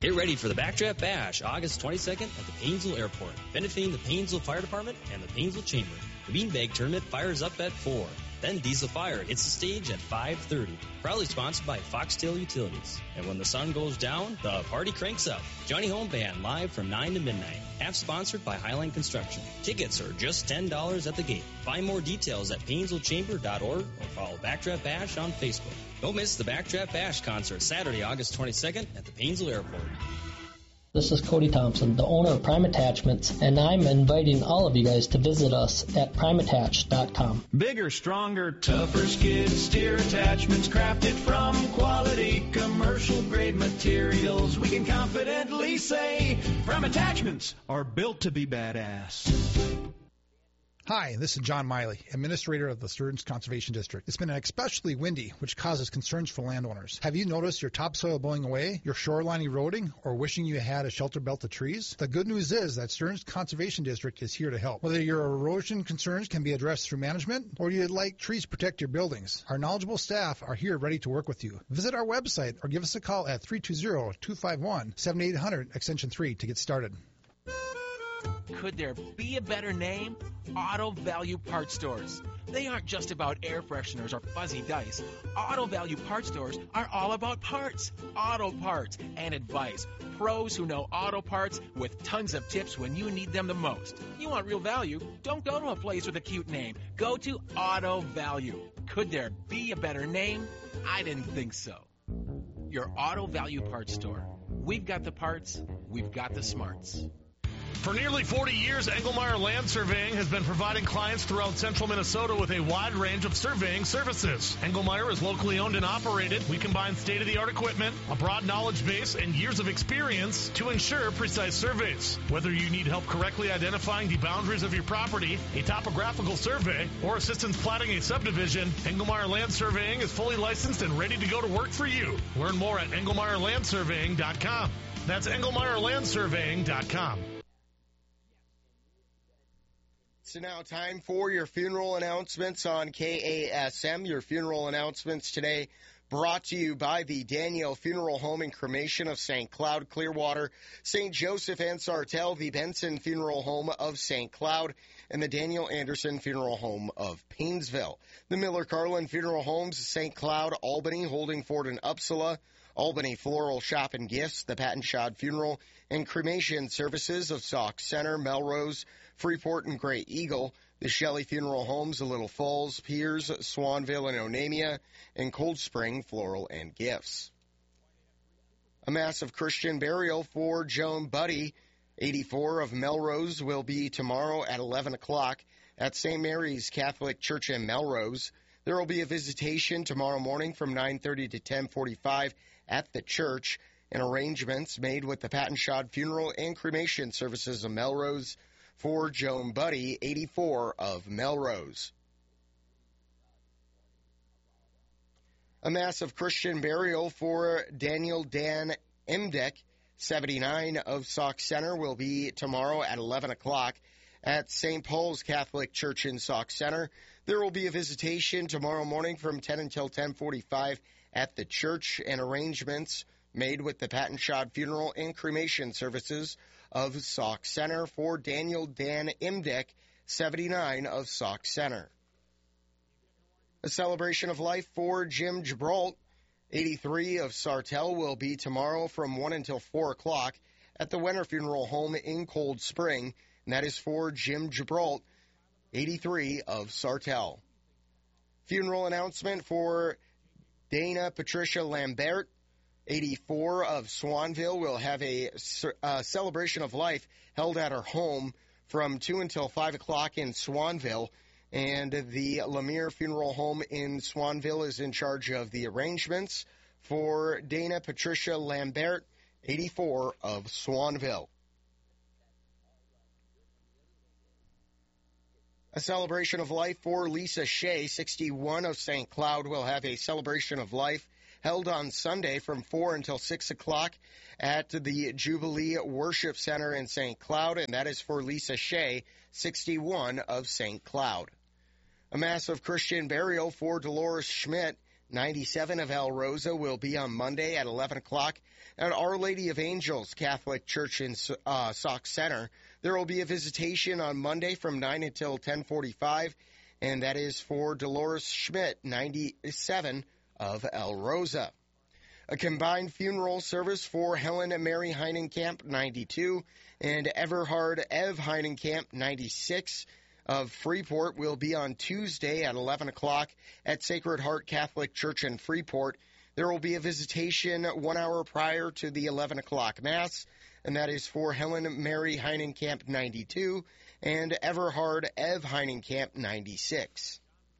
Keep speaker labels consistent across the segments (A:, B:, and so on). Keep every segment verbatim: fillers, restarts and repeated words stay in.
A: Get ready for the Backdraft Bash, August twenty-second at the Painesville Airport, benefiting the Painesville Fire Department and the Painesville Chamber. The Beanbag Tournament fires up at four. Then Diesel Fire hits the stage at five thirty. Proudly sponsored by Foxtail Utilities. And when the sun goes down, the party cranks up. Johnny Home Band live from nine to midnight. Half sponsored by Highline Construction. Tickets are just ten dollars at the gate. Find more details at painesville chamber dot org or follow Backdraft Bash on Facebook. Don't miss the Backdraft Bash concert Saturday, August twenty-second at the Painesville Airport.
B: This is Cody Thompson, the owner of Prime Attachments, and I'm inviting all of you guys to visit us at prime attach dot com.
C: Bigger, stronger, tougher skid steer attachments crafted from quality commercial-grade materials. We can confidently say Prime Attachments are built to be badass.
D: Hi, this is John Miley, Administrator of the Stearns Conservation District. It's been especially windy, which causes concerns for landowners. Have you noticed your topsoil blowing away, your shoreline eroding, or wishing you had a shelter belt of trees? The good news is that Stearns Conservation District is here to help. Whether your erosion concerns can be addressed through management, or you'd like trees to protect your buildings, our knowledgeable staff are here ready to work with you. Visit our website or give us a call at three two zero, two five one, seven eight zero zero, extension three to get started.
E: Could there be a better name? Auto Value Parts Stores. They aren't just about air fresheners or fuzzy dice. Auto Value Parts Stores are all about parts, auto parts, and advice. Pros who know auto parts with tons of tips when you need them the most. You want real value? Don't go to a place with a cute name. Go to Auto Value. Could there be a better name? I didn't think so. Your Auto Value Parts Store. We've got the parts. We've got the smarts.
F: For nearly forty years, Engelmeyer Land Surveying has been providing clients throughout central Minnesota with a wide range of surveying services. Engelmeyer is locally owned and operated. We combine state-of-the-art equipment, a broad knowledge base, and years of experience to ensure precise surveys. Whether you need help correctly identifying the boundaries of your property, a topographical survey, or assistance platting a subdivision, Engelmeyer Land Surveying is fully licensed and ready to go to work for you. Learn more at engelmeyer land surveying dot com. That's engelmeyer land surveying dot com.
G: So now time for your funeral announcements on K A S M. Your funeral announcements today brought to you by the Daniel Funeral Home and Cremation of Saint Cloud, Clearwater, Saint Joseph and Sartell, the Benson Funeral Home of Saint Cloud, and the Daniel Anderson Funeral Home of Painesville. The Miller Carlin Funeral Homes, Saint Cloud, Albany, Holdingford, and Uppsala, Albany Floral Shop and Gifts, the Patton Shad Funeral and Cremation Services of Sauk Center, Melrose, Freeport, and Gray Eagle, the Shelley Funeral Homes of Little Falls, Piers, Swanville, and Onamia, and Cold Spring Floral and Gifts. A massive Christian burial for Joan Buddy, eighty-four, of Melrose, will be tomorrow at eleven o'clock at Saint Mary's Catholic Church in Melrose. There will be a visitation tomorrow morning from nine thirty to ten forty-five at the church, and arrangements made with the Patton Shad Funeral and Cremation Services of Melrose for Joan Buddy, eighty-four, of Melrose. A massive Christian burial for Daniel Dan Imdek, seventy-nine, of Sauk Center, will be tomorrow at eleven o'clock at Saint Paul's Catholic Church in Sauk Center. There will be a visitation tomorrow morning from ten until ten forty-five at the church, and arrangements made with the Patton Shad Funeral and Cremation Services of Sauk Center for Daniel Dan Imdek, seventy-nine, of Sauk Center. A celebration of life for Jim Gibrault, eighty-three, of Sartell, will be tomorrow from one until four o'clock at the Wenner Funeral Home in Cold Spring, and that is for Jim Gibrault, eighty-three, of Sartell. Funeral announcement for Dana Patricia Lambert, eighty-four, of Swanville, will have a uh, celebration of life held at her home from two until five o'clock in Swanville, and the Lemire Funeral Home in Swanville is in charge of the arrangements for Dana Patricia Lambert, eighty-four, of Swanville. A celebration of life for Lisa Shea, sixty-one, of Saint Cloud, will have a celebration of life held on Sunday from four until six o'clock at the Jubilee Worship Center in Saint Cloud, and that is for Lisa Shea, sixty-one, of Saint Cloud. A massive Christian burial for Dolores Schmidt, ninety-seven of El Rosa will be on Monday at eleven o'clock at Our Lady of Angels Catholic Church in uh, Sauk Center. There will be a visitation on Monday from nine until ten forty-five, and that is for Dolores Schmidt, ninety-seven of El Rosa. A combined funeral service for Helen Mary Heinenkamp, ninety-two, and Everhard Ev Heinenkamp, ninety-six, of Freeport will be on Tuesday at eleven o'clock at Sacred Heart Catholic Church in Freeport. There will be a visitation one hour prior to the eleven o'clock Mass, and that is for Helen Mary Heinenkamp, ninety-two, and Everhard Ev Heinenkamp, ninety-six.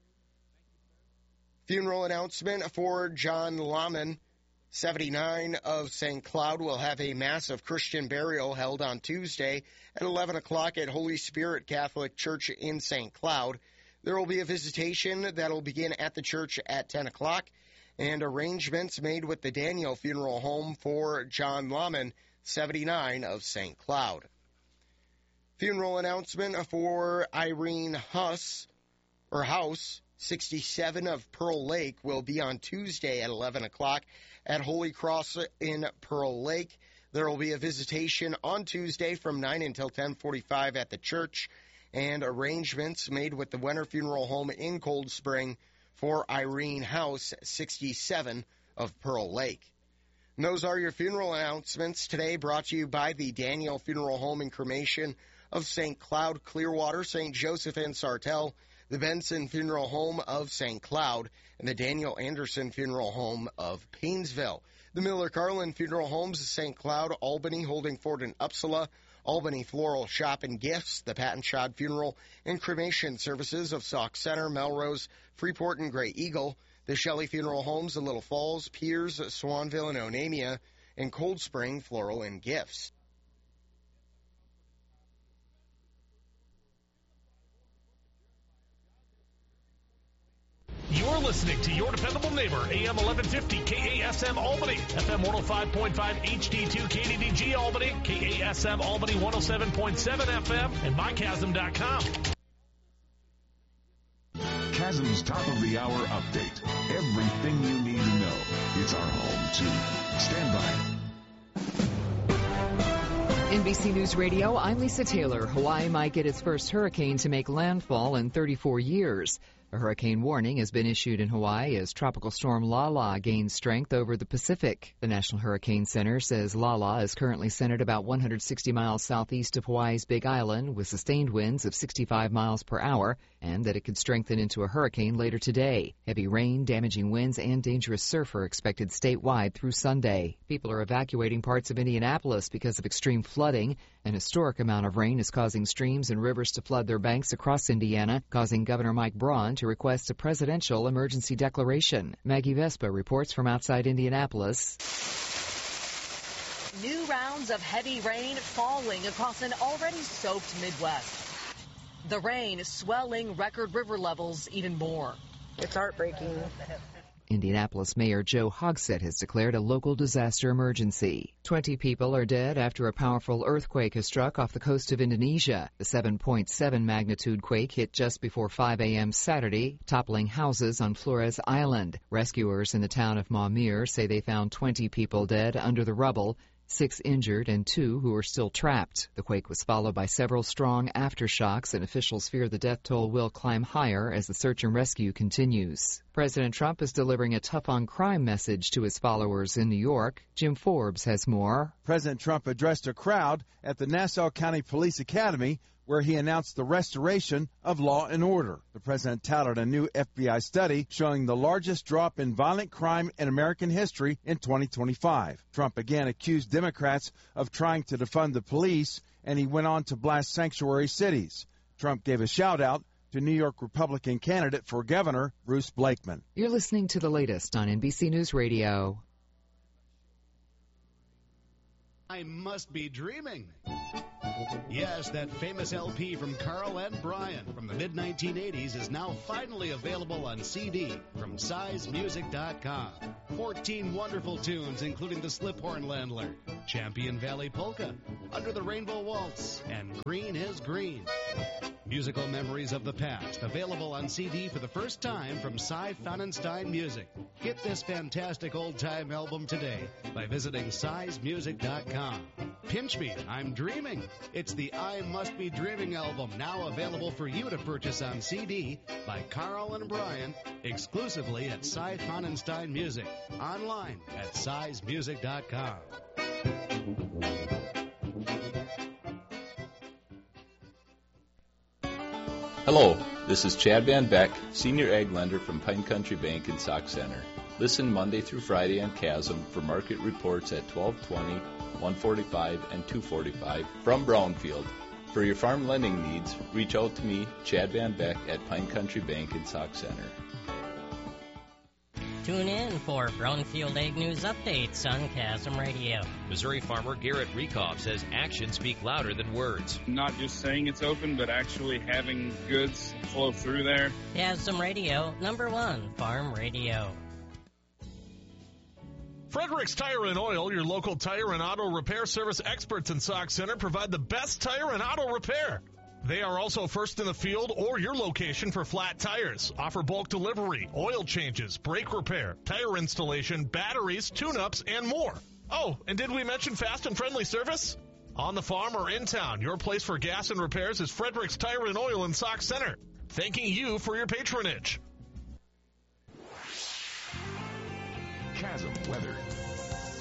G: Funeral announcement for John Lahman, seventy-nine, of Saint Cloud, will have a Mass of Christian burial held on Tuesday at eleven o'clock at Holy Spirit Catholic Church in Saint Cloud. There will be a visitation that will begin at the church at ten o'clock, and arrangements made with the Daniel Funeral Home for John Lahman, seventy-nine, of Saint Cloud. Funeral announcement for Irene Huss, or House, sixty-seven, of Pearl Lake, will be on Tuesday at eleven o'clock at Holy Cross in Pearl Lake. There will be a visitation on Tuesday from nine until ten forty-five at the church, and arrangements made with the Wenner Funeral Home in Cold Spring for Irene House, sixty-seven, of Pearl Lake. And those are your funeral announcements today, brought to you by the Daniel Funeral Home and Cremation of Saint Cloud, Clearwater, Saint Joseph, and Sartell, the Benson Funeral Home of Saint Cloud, and the Daniel Anderson Funeral Home of Painesville. The Miller Carlin Funeral Homes of Saint Cloud, Albany, Holding Fort, and Uppsala, Albany Floral Shop and Gifts, the Pat and Shad Funeral and Cremation Services of Sauk Center, Melrose, Freeport, and Gray Eagle, the Shelley Funeral Homes of Little Falls, Piers, Swanville, and Onamia, and Cold Spring Floral and Gifts.
F: You're listening to your dependable neighbor, A M eleven fifty K A S M Albany, F M one oh five point five H D two K D D G Albany, K A S M Albany one oh seven point seven F M, and my chasm dot com.
H: Chasm's top of the hour update. Everything you need to know. It's our home, too. Stand by.
I: N B C News Radio, I'm Lisa Taylor. Hawaii might get its first hurricane to make landfall in thirty-four years. A hurricane warning has been issued in Hawaii as Tropical Storm Lala gains strength over the Pacific. The National Hurricane Center says Lala is currently centered about one hundred sixty miles southeast of Hawaii's Big Island with sustained winds of sixty-five miles per hour, and that it could strengthen into a hurricane later today. Heavy rain, damaging winds, and dangerous surf are expected statewide through Sunday. People are evacuating parts of Indianapolis because of extreme flooding. An historic amount of rain is causing streams and rivers to flood their banks across Indiana, causing Governor Mike Braun to request a presidential emergency declaration. Maggie Vespa reports from outside Indianapolis.
J: New rounds of heavy rain falling across an already soaked Midwest. The rain swelling record river levels even more.
K: It's heartbreaking.
I: Indianapolis Mayor Joe Hogsett has declared a local disaster emergency. Twenty people are dead after a powerful earthquake has struck off the coast of Indonesia. The seven point seven magnitude quake hit just before five a.m. Saturday, toppling houses on Flores Island. Rescuers in the town of Maumere say they found twenty people dead under the rubble, six injured and two who are still trapped. The quake was followed by several strong aftershocks, and officials fear the death toll will climb higher as the search and rescue continues. President Trump is delivering a tough-on-crime message to his followers in New York. Jim Forbes has more.
L: President Trump addressed a crowd at the Nassau County Police Academy where he announced the restoration of law and order. The president touted a new F B I study showing the largest drop in violent crime in American history in twenty twenty-five. Trump again accused Democrats of trying to defund the police, and he went on to blast sanctuary cities. Trump gave a shout-out to New York Republican candidate for governor, Bruce Blakeman.
I: You're listening to the latest on N B C News Radio.
M: I must be dreaming.
K: Yes, that famous L P from Carl and Brian from the mid nineteen eighties is now finally available on C D from size music dot com. fourteen wonderful tunes, including the Sliphorn Landler, Champion Valley Polka, Under the Rainbow Waltz, and Green is Green. Musical memories of the past, available on C D for the first time from Cy Pfannenstein Music. Get this fantastic old-time album today by visiting size music dot com. Pinch Me, I'm Dreaming. It's the I Must Be Dreaming album, now available for you to purchase on C D by Carl and Brian, exclusively at Cy Pfannenstein Music. Online at size music dot com.
M: Hello, this is Chad Van Beck, Senior Ag Lender from Pine Country Bank in Sauk Center. Listen Monday through Friday on Chasm for market reports at twelve twenty, one forty-five, and two forty-five from Brownfield. For your farm lending needs, reach out to me, Chad Van Beck, at Pine Country Bank in Sauk Center.
N: Tune in for Brownfield Ag News updates on Chasm Radio.
O: Missouri farmer Garrett Rekoff says actions speak louder than words.
P: Not just saying it's open, but actually having goods flow through there.
N: Chasm Radio, number one farm radio.
F: Fredericks Tire and Oil, your local tire and auto repair service experts in Sauk Center, provide the best tire and auto repair. They are also first in the field or your location for flat tires. Offer bulk delivery, oil changes, brake repair, tire installation, batteries, tune-ups, and more. Oh, and did we mention fast and friendly service? On the farm or in town, your place for gas and repairs is Fredericks Tire and Oil in Sauk Center. Thanking you for your patronage.
H: Chasm weather.